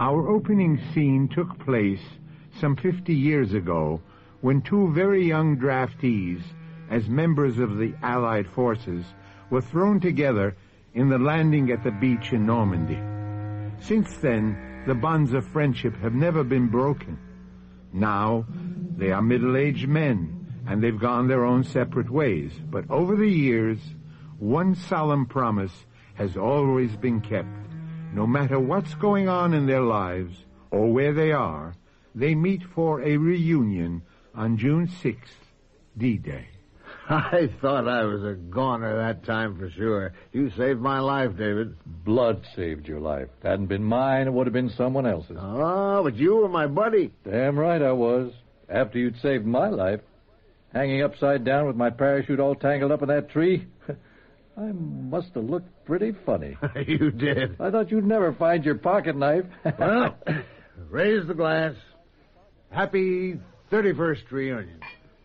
Our opening scene took place some 50 years ago when two very young draftees, as members of the Allied forces, were thrown together in the landing at the beach in Normandy. Since then, the bonds of friendship have never been broken. Now, they are middle-aged men, and they've gone their own separate ways. But over the years, one solemn promise has always been kept. No matter what's going on in their lives or where they are, they meet for a reunion on June 6th, D-Day. I thought I was a goner that time for sure. You saved my life, David. Blood saved your life. If it hadn't been mine, it would have been someone else's. Oh, but you were my buddy. Damn right I was. After you'd saved my life. Hanging upside down with my parachute all tangled up in that tree. I must have looked pretty funny. You did. I thought you'd never find your pocket knife. Well, raise the glass. Happy 31st reunion.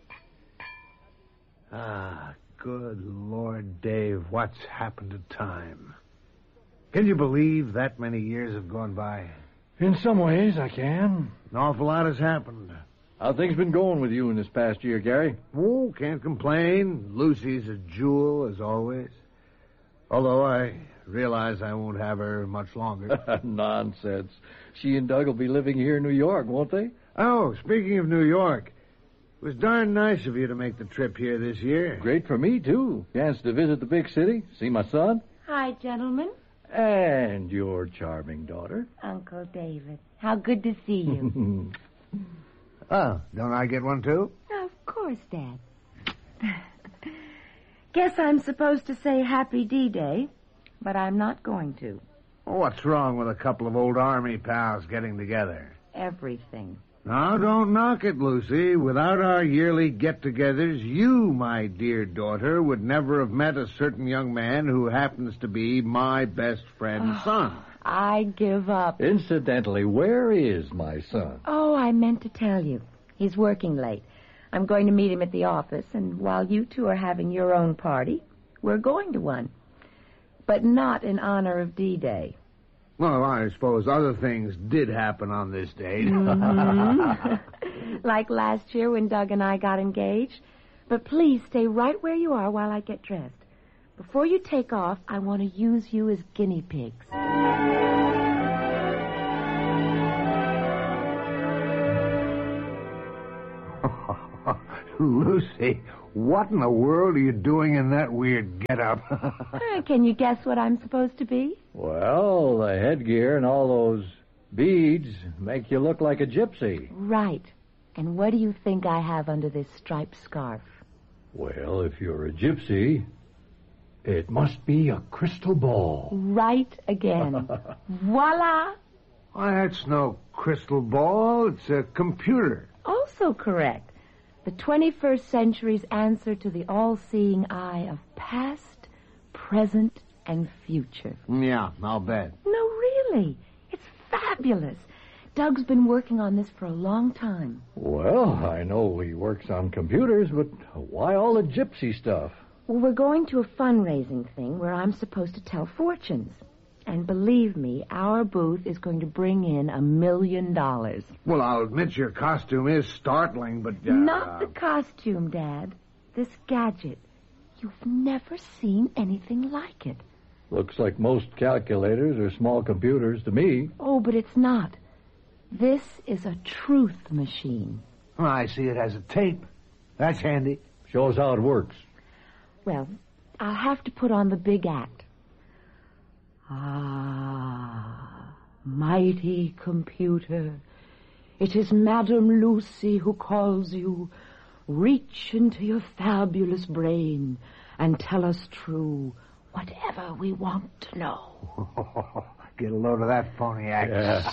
Ah, good Lord, Dave, what's happened to time? Can you believe that many years have gone by? In some ways, I can. An awful lot has happened. How things been going with you in this past year, Gary? Oh, can't complain. Lucy's a jewel, as always. Although I realize I won't have her much longer. Nonsense. She and Doug will be living here in New York, won't they? Oh, speaking of New York, it was darn nice of you to make the trip here this year. Great for me, too. Chance to visit the big city, see my son. Hi, gentlemen. And your charming daughter. Uncle David. How good to see you. Oh, don't I get one, too? Of course, Dad. Guess I'm supposed to say Happy D-Day, but I'm not going to. What's wrong with a couple of old Army pals getting together? Everything. Now, don't knock it, Lucy. Without our yearly get-togethers, you, my dear daughter, would never have met a certain young man who happens to be my best friend's son. I give up. Incidentally, where is my son? Oh, I meant to tell you. He's working late. I'm going to meet him at the office, and while you two are having your own party, we're going to one. But not in honor of D-Day. Well, I suppose other things did happen on this day. Mm-hmm. Like last year when Doug and I got engaged. But please stay right where you are while I get dressed. Before you take off, I want to use you as guinea pigs. Lucy, what in the world are you doing in that weird get-up? Can you guess what I'm supposed to be? Well, the headgear and all those beads make you look like a gypsy. Right. And what do you think I have under this striped scarf? Well, if you're a gypsy, it must be a crystal ball. Right again. Voila! Why, that's no crystal ball. It's a computer. Also correct. The 21st century's answer to the all-seeing eye of past, present, and future. Yeah, I'll bet. No, really. It's fabulous. Doug's been working on this for a long time. Well, I know he works on computers, but why all the gypsy stuff? Well, we're going to a fundraising thing where I'm supposed to tell fortunes. And believe me, our booth is going to bring in $1 million. Well, I'll admit your costume is startling, but... Not the costume, Dad. This gadget. You've never seen anything like it. Looks like most calculators are small computers to me. Oh, but it's not. This is a truth machine. Well, I see it has a tape. That's handy. Shows how it works. Well, I'll have to put on the big act. Ah, mighty computer, it is Madame Lucy who calls you. Reach into your fabulous brain and tell us true whatever we want to know. Get a load of that phony act. Yeah.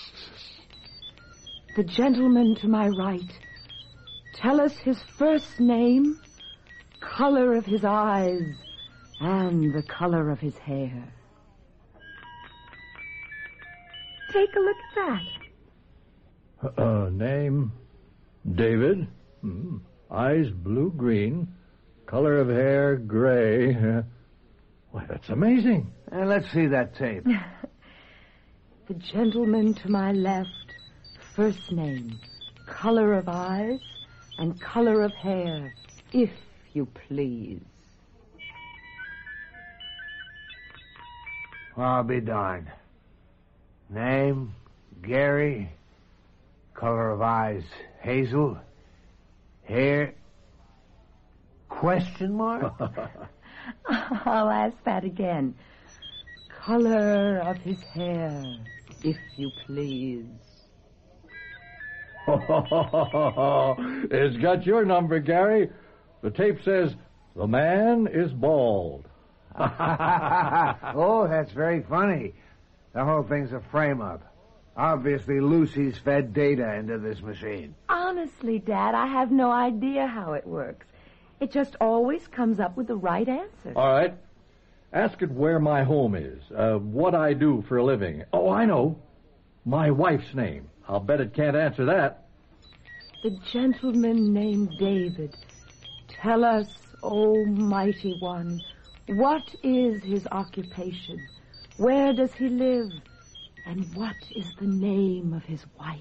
The gentleman to my right, tell us his first name, color of his eyes, and the color of his hair. Take a look at that. Name, David. Eyes blue-green. Color of hair, gray. Why, that's amazing. Let's see that tape. The gentleman to my left, first name, color of eyes, and color of hair, if you please. I'll be darned. Name, Gary. Color of eyes, hazel. Hair, question mark? I'll ask that again. Color of his hair, if you please. It's got your number, Gary. The tape says, the man is bald. Oh, that's very funny. The whole thing's a frame-up. Obviously, Lucy's fed data into this machine. Honestly, Dad, I have no idea how it works. It just always comes up with the right answer. All right. Ask it where my home is, what I do for a living. Oh, I know. My wife's name. I'll bet it can't answer that. The gentleman named David. Tell us, O mighty one, what is his occupation? Where does he live? And what is the name of his wife?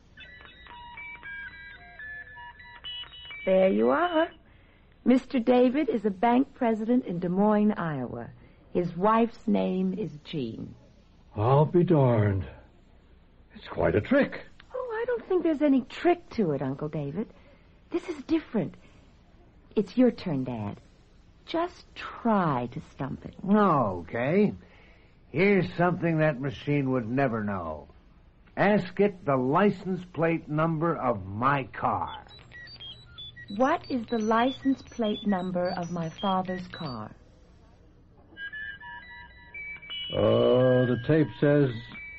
There you are. Mr. David is a bank president in Des Moines, Iowa. His wife's name is Jean. I'll be darned. It's quite a trick. Oh, I don't think there's any trick to it, Uncle David. This is different. It's your turn, Dad. Just try to stump it. Okay. Here's something that machine would never know. Ask it the license plate number of my car. What is the license plate number of my father's car? The tape says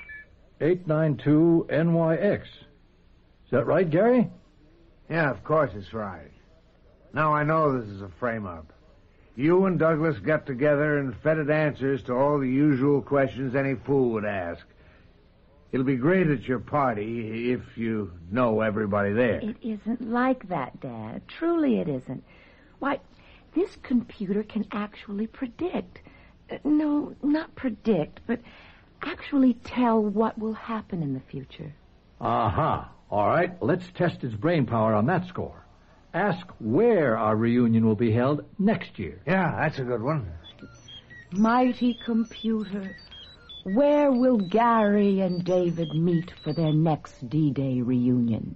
892 NYX. Is that right, Gary? Yeah, of course it's right. Now I know this is a frame-up. You and Douglas got together and fed it answers to all the usual questions any fool would ask. It'll be great at your party if you know everybody there. It isn't like that, Dad. Truly it isn't. Why, this computer can actually predict. No, not predict, but actually tell what will happen in the future. Aha. All right, let's test its brain power on that score. Ask where our reunion will be held next year. Yeah, that's a good one. Mighty computer, where will Gary and David meet for their next D-Day reunion?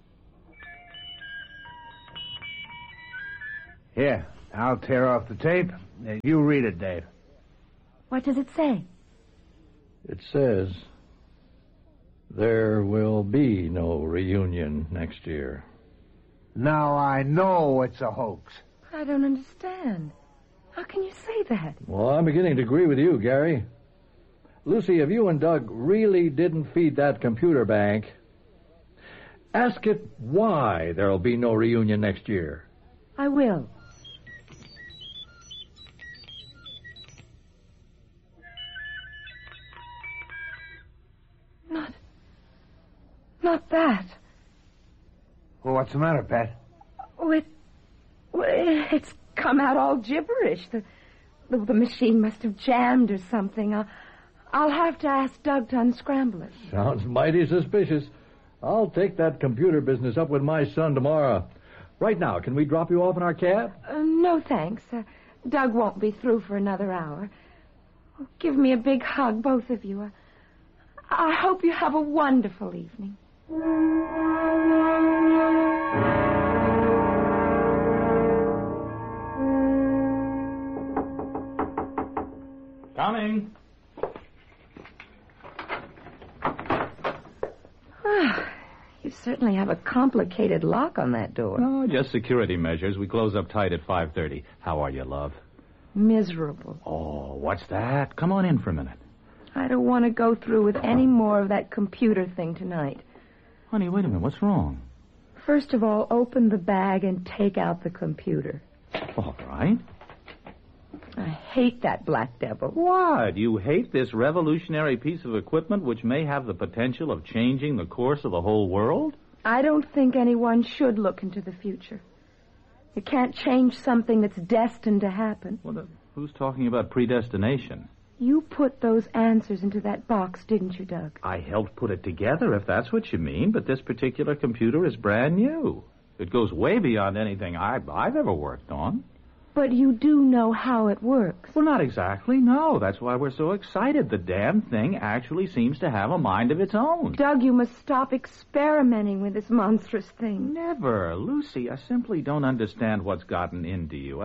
Here, I'll tear off the tape. You read it, Dave. What does it say? It says, there will be no reunion next year. Now I know it's a hoax. I don't understand. How can you say that? Well, I'm beginning to agree with you, Gary. Lucy, if you and Doug really didn't feed that computer bank, ask it why there'll be no reunion next year. I will. Not that. Well, what's the matter, Pat? It's come out all gibberish. The machine must have jammed or something. I'll have to ask Doug to unscramble it. Sounds mighty suspicious. I'll take that computer business up with my son tomorrow. Right now, can we drop you off in our cab? No, thanks. Doug won't be through for another hour. Give me a big hug, both of you. I hope you have a wonderful evening. Coming. You certainly have a complicated lock on that door. Oh, just security measures. We close up tight at 5:30. How are you, love? Miserable. Oh, what's that? Come on in for a minute. I don't want to go through with any more of that computer thing tonight. Honey, wait a minute. What's wrong? First of all, open the bag and take out the computer. All right. I hate that black devil. What? You hate this revolutionary piece of equipment which may have the potential of changing the course of the whole world? I don't think anyone should look into the future. You can't change something that's destined to happen. Well, who's talking about predestination? You put those answers into that box, didn't you, Doug? I helped put it together, if that's what you mean, but this particular computer is brand new. It goes way beyond anything I've ever worked on. But you do know how it works. Well, not exactly, no. That's why we're so excited. The damn thing actually seems to have a mind of its own. Doug, you must stop experimenting with this monstrous thing. Never. Lucy, I simply don't understand what's gotten into you.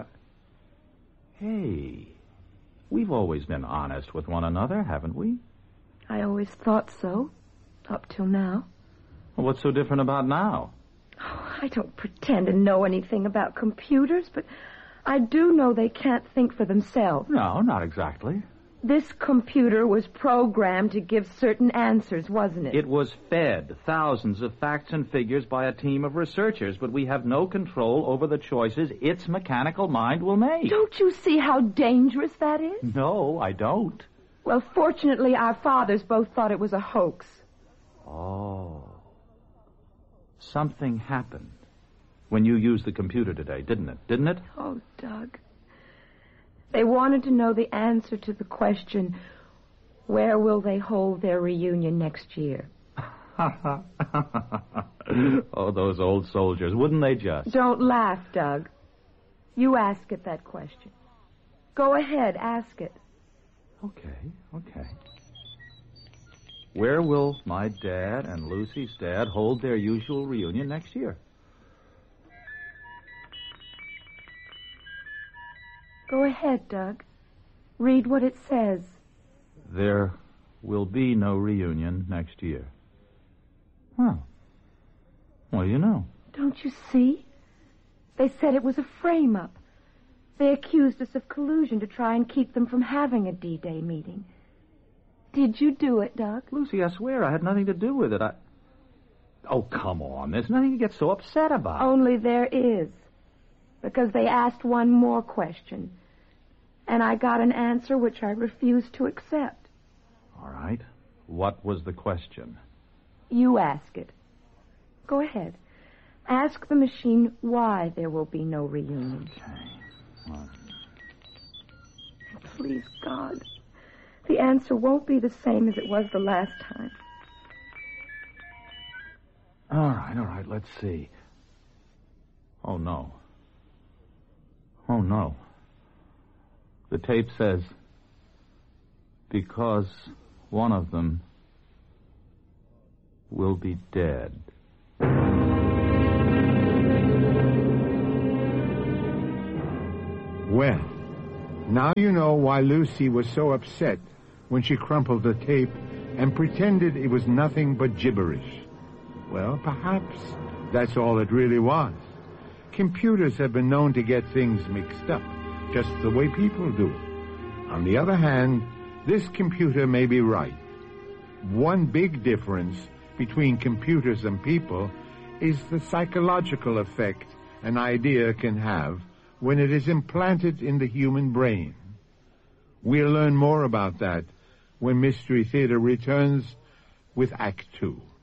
Hey, we've always been honest with one another, haven't we? I always thought so, up till now. Well, what's so different about now? Oh, I don't pretend to know anything about computers, but I do know they can't think for themselves. No, not exactly. This computer was programmed to give certain answers, wasn't it? It was fed thousands of facts and figures by a team of researchers, but we have no control over the choices its mechanical mind will make. Don't you see how dangerous that is? No, I don't. Well, fortunately, our fathers both thought it was a hoax. Oh. Something happened when you used the computer today, didn't it? Didn't it? Oh, Doug. They wanted to know the answer to the question, where will they hold their reunion next year? Oh, those old soldiers, wouldn't they just? Don't laugh, Doug. You ask it that question. Go ahead, ask it. Okay. Where will my dad and Lucy's dad hold their usual reunion next year? Go ahead, Doug. Read what it says. There will be no reunion next year. Huh. What do you know? Don't you see? They said it was a frame-up. They accused us of collusion to try and keep them from having a D-Day meeting. Did you do it, Doug? Lucy, I swear I had nothing to do with it. Oh, come on. There's nothing to get so upset about. Only there is. Because they asked one more question. And I got an answer which I refused to accept. All right. What was the question? You ask it. Go ahead. Ask the machine why there will be no reunion. Okay. Well. Please, God. The answer won't be the same as it was the last time. All right. Let's see. Oh, no. The tape says, because one of them will be dead. Well, now you know why Lucy was so upset when she crumpled the tape and pretended it was nothing but gibberish. Well, perhaps that's all it really was. Computers have been known to get things mixed up, just the way people do. On the other hand, this computer may be right. One big difference between computers and people is the psychological effect an idea can have when it is implanted in the human brain. We'll learn more about that when Mystery Theater returns with Act 2.